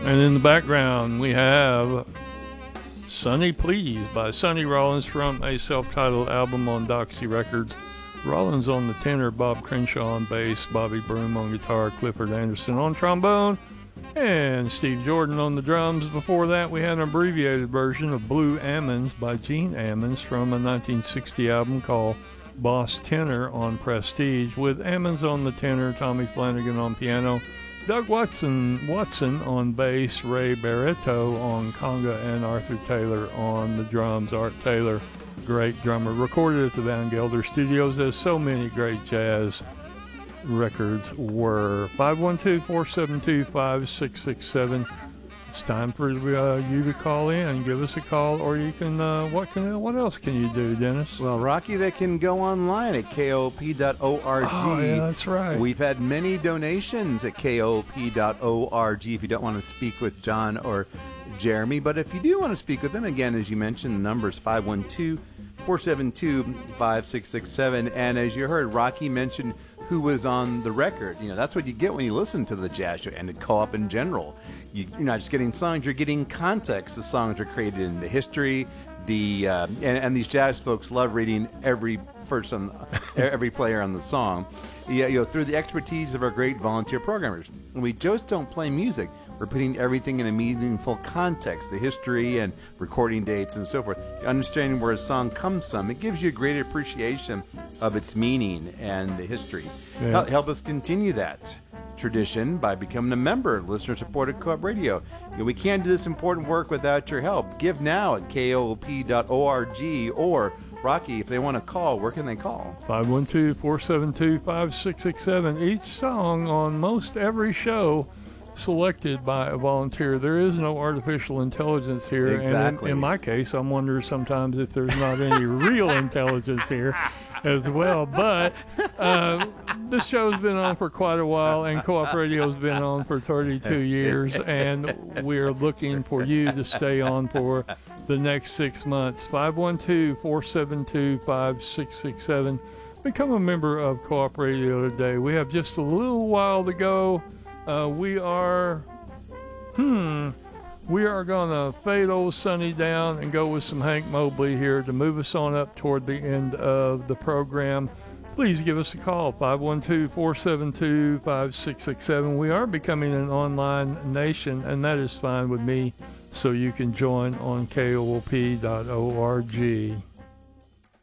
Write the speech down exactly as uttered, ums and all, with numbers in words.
And in the background, we have Sonny Please by Sonny Rollins from a self-titled album on Doxy Records. Rollins on the tenor, Bob Crenshaw on bass, Bobby Broom on guitar, Clifford Anderson on trombone, and Steve Jordan on the drums. Before that, we had an abbreviated version of Blue Ammons by Gene Ammons from a nineteen sixty album called Boss Tenor on Prestige, with Ammons on the tenor, Tommy Flanagan on piano, Doug Watson Watson on bass, Ray Barretto on conga, and Arthur Taylor on the drums. Art Taylor, great drummer, recorded at the Van Gelder Studios, as so many great jazz records were. five one two, four seven two, five six six seven. It's time for uh, you to call in. Give us a call, or you can, uh, what can, what else can you do, Dennis? Well, Rocky, they can go online at K O P dot org. Oh, yeah, that's right. We've had many donations at K O P dot org if you don't want to speak with John or Jeremy. But if you do want to speak with them, again, as you mentioned, the number is five one two, four seven two, five six six seven. And as you heard, Rocky mentioned who was on the record. You know, that's what you get when you listen to the jazz show and the co-op in general. You, you're not just getting songs, you're getting context. The songs are created in the history, the uh, and, and these jazz folks love reading every person, every player on the song. Yeah, you know, through the expertise of our great volunteer programmers. And we just don't play music. We're putting everything in a meaningful context, the history and recording dates and so forth. Understanding where a song comes from, it gives you a great appreciation of its meaning and the history. Yeah. Help, help us continue that tradition by becoming a member of listener-supported Co-op Radio. You know, we can't do this important work without your help. Give now at K O P dot org, or Rocky, if they want to call, where can they call? five one two, four seven two, five six six seven. Each song on most every show selected by a volunteer. There is no artificial intelligence here. Exactly. And in, in my case, I'm wondering sometimes if there's not any real intelligence here as well. But uh, this show's been on for quite a while, and Co-op Radio's been on for thirty-two years, and we're looking for you to stay on for the next six months. five one two, four seven two, five six six seven. Become a member of Co-op Radio today. We have just a little while to go. Uh, we are, hmm, we are going to fade old Sonny down and go with some Hank Mobley here to move us on up toward the end of the program. Please give us a call, five one two, four seven two, five six six seven. We are becoming an online nation, and that is fine with me, so you can join on K O P dot org.